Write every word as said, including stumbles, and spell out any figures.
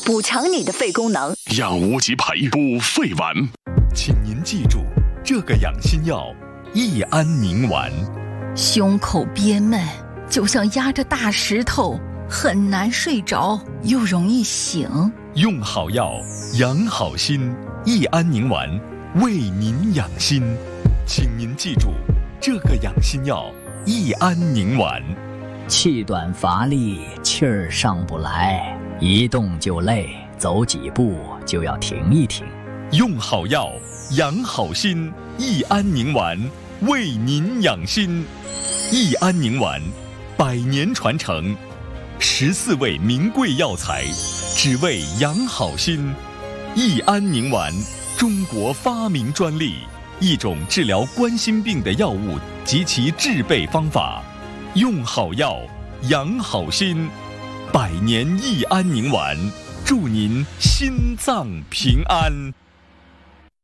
补强你的肺功能， 养无极培补肺丸。 请您记住，这个养心药益安宁丸。 胸口憋闷，就像压着大石头，很难睡着，又容易醒。 用好药，养好心，益安宁丸为您养心。请您记住，这个养心药益安宁丸。 气短乏力，气儿上不来，一动就累，走几步就要停一停。 用好药，养好心，益安宁丸为您养心。益安宁丸，百年传承，十四味名贵药材，只为养好心。益安宁丸，中国发明专利，一种治疗冠心病的药物及其制备方法。用好药，养好心，百年益安宁丸，祝您心脏平安。